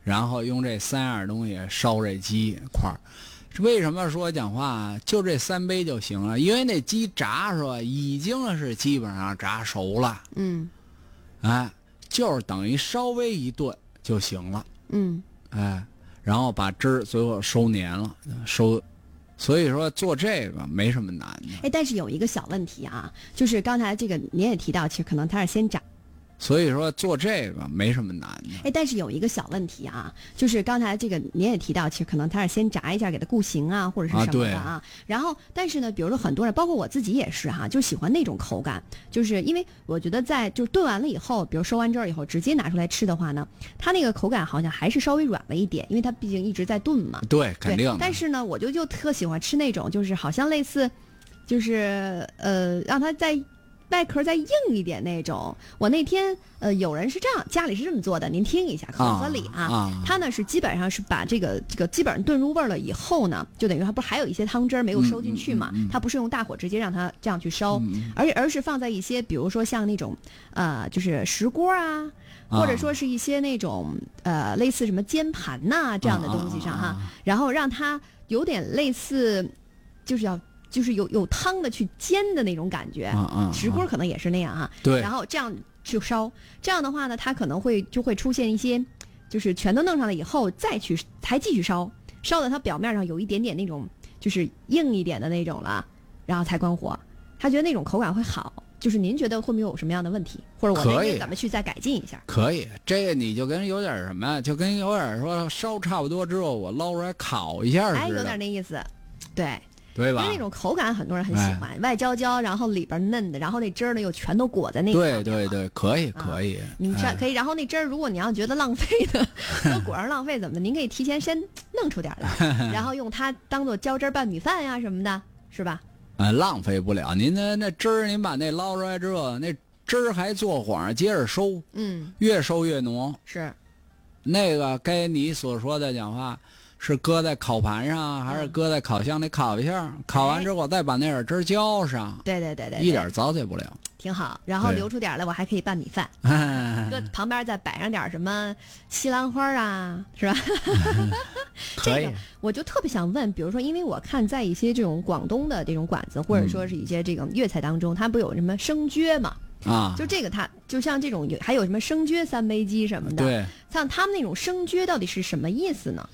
然后用这3样东西烧这鸡块儿。为什么说讲话就这3杯就行了？因为那鸡炸是吧，已经是基本上炸熟了。 嗯， 哎，就是等于稍微一炖就行了。 嗯， 哎，然后把汁儿最后收黏了，收。所以说做这个没什么难的。 哎，但是有一个小问题啊，就是刚才这个您也提到，其实可能它是先炸。 所以说做这个没什么难的。 哎，但是有一个小问题啊，就是刚才这个您也提到，其实可能它是先炸一下给它固形啊，或者是什么的啊。然后，但是呢，比如说很多人，包括我自己也是哈，就喜欢那种口感，就是因为我觉得在就炖完了以后，比如收完汁儿以后直接拿出来吃的话呢，它那个口感好像还是稍微软了一点，因为它毕竟一直在炖嘛。 对，肯定的。 但是呢，我就特喜欢吃那种，就是好像类似，就是让它在外壳再硬一点那种。我那天有人是这样，家里是这么做的，您听一下，口子里他呢是基本上是把这个基本上炖入味了以后呢，就等于它不是还有一些汤汁没有收进去嘛？它不是用大火直接让它这样去烧，而是放在一些比如说像那种就是石锅啊，或者说是一些那种类似什么煎盘呐这样的东西上哈，然后让它有点类似，就是有汤的去煎的那种感觉，石锅可能也是那样哈。 对。 然后这样去烧，这样的话呢，它可能就会出现一些，就是全都弄上来以后还继续烧，烧到它表面上有一点点那种就是硬一点的那种了，然后才关火。他觉得那种口感会好。就是您觉得会不会有什么样的问题，或者我们怎么去再改进一下？ 可以，这个你就跟有点什么，就跟有点说烧差不多之后，我捞出来烤一下似的。 哎，有点那意思，对。 对吧？ 因为那种口感很多人很喜欢，外焦焦，然后里边嫩的，然后那汁儿呢又全都裹在那个。 对，可以。 您可以，然后那汁儿如果你要觉得浪费的，都裹上浪费怎么的，您可以提前先弄出点来，然后用它当做浇汁拌米饭呀什么的，是吧？ 浪费不了。您那汁儿，您把那捞出来之后，那汁儿还坐火上接着收，越收越浓。 是， 那个该你所说的讲话。是搁在烤盘上，还是搁在烤箱里烤一下？烤完之后再把那点汁浇上。 对， 一点糟践不了。 挺好，然后留出点来，我还可以拌米饭。搁旁边再摆上点什么西兰花啊，是吧？ 可以。 这个我就特别想问，比如说，因为我看在一些这种广东的这种馆子，或者说是一些这个粤菜当中，它不有什么生蕨嘛？就这个它就像这种还有什么生蕨3杯鸡什么的。 对。 像他们那种生蕨到底是什么意思呢？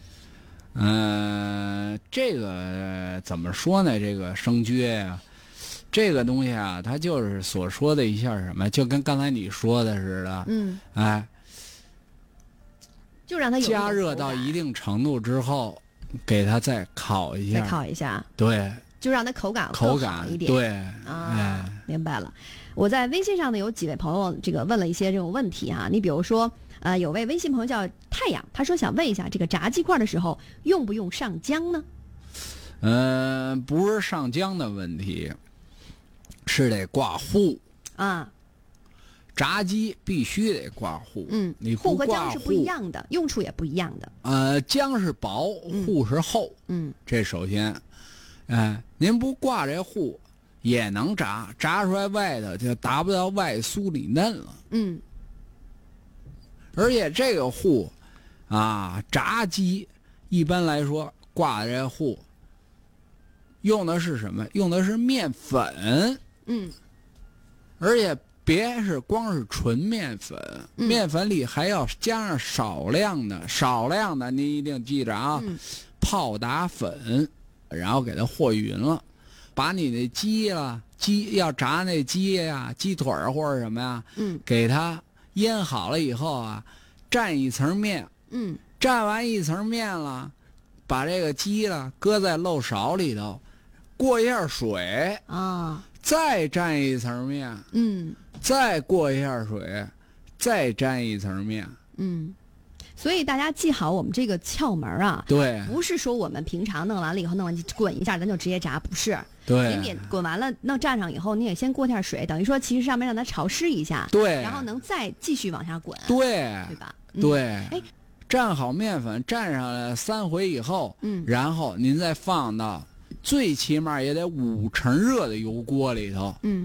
这个怎么说呢？这个生蕨呀，这个东西啊，它就是所说的一下什么，就跟刚才你说的似的。 就让它有加热到一定程度之后，给它再烤一下。 对， 就让它口感好一点。 对明白了。我在微信上呢有几位朋友这个问了一些这种问题啊，你比如说。有位微信朋友叫太阳，他说想问一下，这个炸鸡块的时候用不用上浆呢？ 不是上浆的问题，是得挂糊啊。 炸鸡必须得挂糊，你糊和浆是不一样的，用处也不一样的。 浆是薄，糊是厚，这首先，您不挂这糊也能炸，炸出来外头就达不到外酥里嫩了。而且这个糊，炸鸡一般来说挂的这糊，用的是什么？用的是面粉。而且别是光是纯面粉，面粉里还要加上少量的，您一定记着啊，泡打粉，然后给它和匀了，把你那鸡要炸那鸡呀、鸡腿或者什么呀，给它。腌好了以后啊，蘸一层面，蘸完一层面了，把这个鸡了搁在漏勺里头，过一下水再蘸一层面，再过一下水，再蘸一层面， 所以大家记好我们这个窍门啊， 对， 不是说我们平常弄完了以后弄完滚一下咱就直接炸，不是。 对， 您得滚完了弄蘸上以后，你也先过下水，等于说其实上面让它潮湿一下， 对， 然后能再继续往下滚， 对吧？ 对，蘸好面粉，蘸上来3回以后，然后您再放到最起码也得5成热的油锅里头，